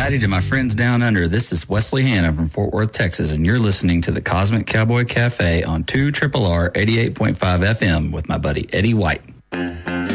Howdy to my friends down under. This is Wesley Hanna from Fort Worth, Texas, and you're listening to the Cosmic Cowboy Cafe on 2RRR 88.5 FM with my buddy Eddie White.